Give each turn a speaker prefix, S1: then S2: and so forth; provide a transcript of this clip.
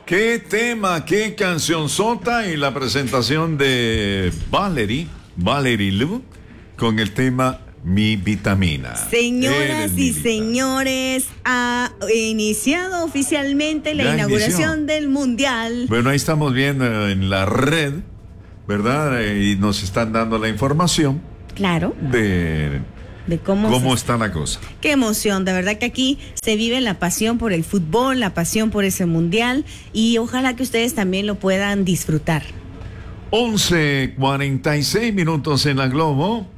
S1: Qué tema, qué canción sota y la presentación de Valerie Lu con el tema Mi Vitamina.
S2: Señoras y señores, ha iniciado oficialmente la inauguración del Mundial.
S1: Bueno, ahí estamos viendo en la red, ¿verdad? Y nos están dando la información.
S2: Claro.
S1: De cómo está la cosa.
S2: Qué emoción, de verdad que aquí se vive la pasión por el fútbol, la pasión por ese mundial y ojalá que ustedes también lo puedan disfrutar.
S1: 11:46 en la Globo.